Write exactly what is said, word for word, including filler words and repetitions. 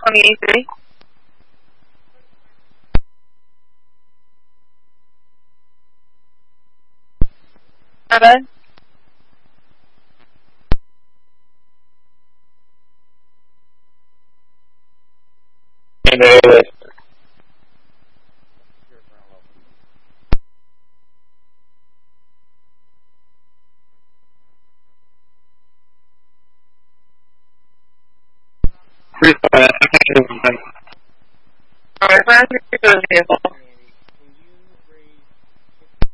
twenty-three. Not bad. Alright, plan to the vehicle.